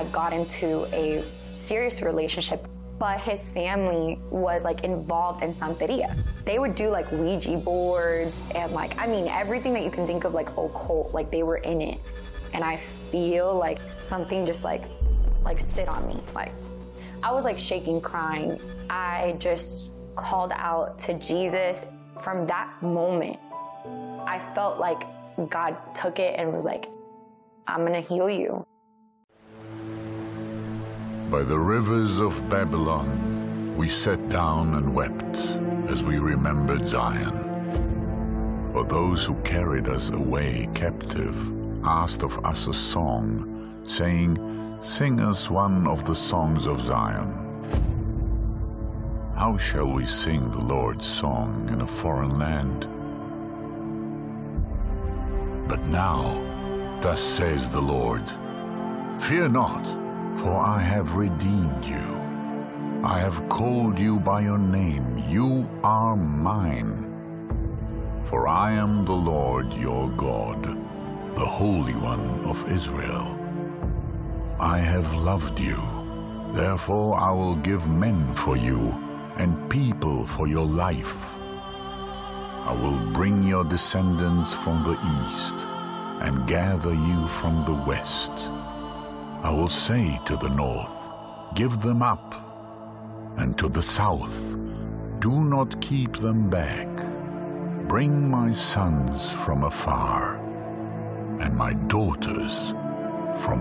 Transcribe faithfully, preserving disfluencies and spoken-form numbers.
had got into a serious relationship, but his family was like involved in Santeria. They would do like Ouija boards and like, I mean, everything that you can think of like occult, like they were in it. And I feel like something just like, like sit on me. Like I was like shaking, crying. I just called out to Jesus. From that moment, I felt like God took it and was like, I'm gonna heal you. By the rivers of Babylon, we sat down and wept as we remembered Zion. For those who carried us away captive asked of us a song, saying, sing us one of the songs of Zion. How shall we sing the Lord's song in a foreign land? But now, thus says the Lord, fear not, for I have redeemed you. I have called you by your name. You are mine. For I am the Lord your God, the Holy One of Israel. I have loved you. Therefore I will give men for you and people for your life. I will bring your descendants from the east and gather you from the west. I will say to the north, give them up, and to the south, do not keep them back. Bring my sons from afar, and my daughters from